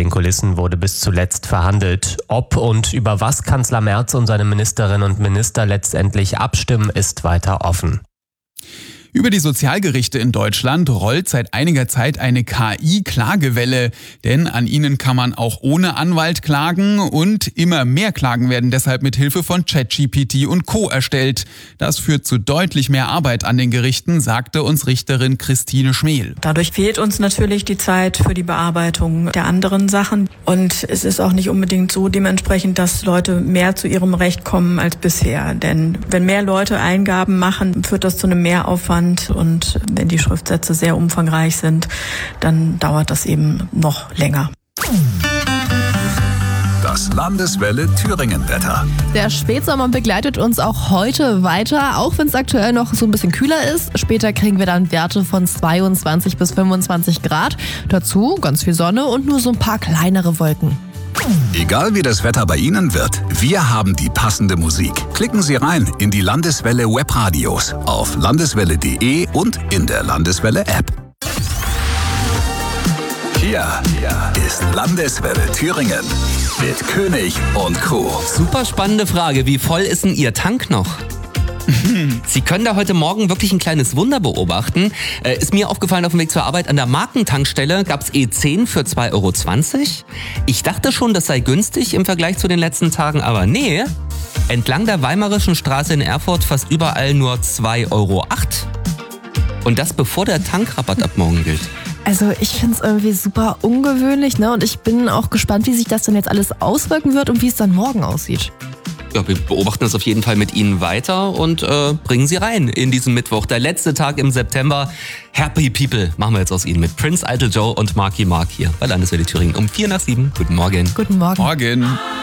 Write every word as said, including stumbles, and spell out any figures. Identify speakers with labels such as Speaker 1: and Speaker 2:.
Speaker 1: den Kulissen wurde bis zuletzt verhandelt. Ob und über was Kanzler Merz und seine Ministerinnen und Minister letztendlich abstimmen, ist weiter offen.
Speaker 2: Über die Sozialgerichte in Deutschland rollt seit einiger Zeit eine K I-Klagewelle, denn an ihnen kann man auch ohne Anwalt klagen und immer mehr Klagen werden deshalb mit Hilfe von ChatGPT und Co. erstellt. Das führt zu deutlich mehr Arbeit an den Gerichten, sagte uns Richterin Christine Schmel.
Speaker 3: Dadurch fehlt uns natürlich die Zeit für die Bearbeitung der anderen Sachen und es ist auch nicht unbedingt so dementsprechend, dass Leute mehr zu ihrem Recht kommen als bisher, denn wenn mehr Leute Eingaben machen, führt das zu einem Mehraufwand. Und wenn die Schriftsätze sehr umfangreich sind, dann dauert das eben noch länger.
Speaker 4: Das Landeswelle Thüringen-Wetter.
Speaker 5: Der Spätsommer begleitet uns auch heute weiter, auch wenn es aktuell noch so ein bisschen kühler ist. Später kriegen wir dann Werte von zweiundzwanzig bis fünfundzwanzig Grad. Dazu ganz viel Sonne und nur so ein paar kleinere Wolken.
Speaker 4: Egal wie das Wetter bei Ihnen wird, wir haben die passende Musik. Klicken Sie rein in die Landeswelle Webradios auf landeswelle punkt de und in der Landeswelle App. Hier, hier ist Landeswelle Thüringen mit König und Co.
Speaker 6: Super spannende Frage. Wie voll ist denn Ihr Tank noch? Sie können da heute Morgen wirklich ein kleines Wunder beobachten. Äh, ist mir aufgefallen auf dem Weg zur Arbeit, an der Markentankstelle gab es E zehn für zwei Euro zwanzig. Ich dachte schon, das sei günstig im Vergleich zu den letzten Tagen, aber nee. Entlang der Weimarischen Straße in Erfurt fast überall nur zwei Euro acht. Und das bevor der Tankrabatt ab morgen gilt.
Speaker 5: Also ich finde es irgendwie super ungewöhnlich, ne? Und ich bin auch gespannt, wie sich das denn jetzt alles auswirken wird und wie es dann morgen aussieht.
Speaker 6: Ja, wir beobachten das auf jeden Fall mit Ihnen weiter und äh, bringen Sie rein in diesen Mittwoch. Der letzte Tag im September. Happy People machen wir jetzt aus Ihnen mit Prince, Idle Joe und Marky Mark hier bei Landeswelle Thüringen um vier nach sieben. Guten Morgen.
Speaker 5: Guten Morgen.
Speaker 2: Morgen.